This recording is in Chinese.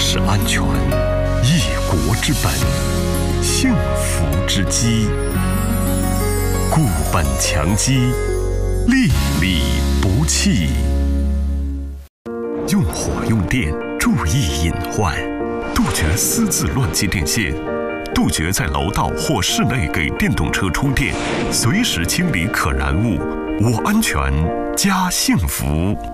是安全，一国之本，幸福之基。固本强基，粒粒不弃。用火用电，注意隐患，杜绝私自乱接电线，杜绝在楼道或室内给电动车充电，随时清理可燃物。我安全，家幸福。